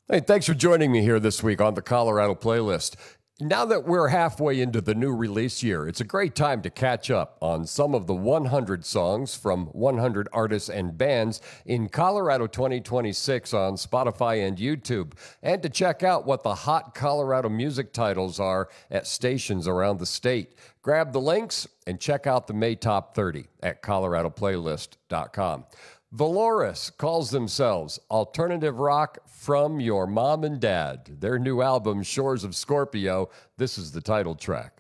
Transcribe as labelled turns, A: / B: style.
A: Hey, thanks for joining me here this week on the Colorado Playlist. Now that we're halfway into the new release year, it's a great time to catch up on some of the 100 songs from 100 artists and bands in Colorado 2026 on Spotify and YouTube, and to check out what the hot Colorado music titles are at stations around the state. Grab the links and check out the May Top 30 at coloradoplaylist.com. Valoris calls themselves alternative rock from your mom and dad. Their new album, Shores of Scorpio, this is the title track.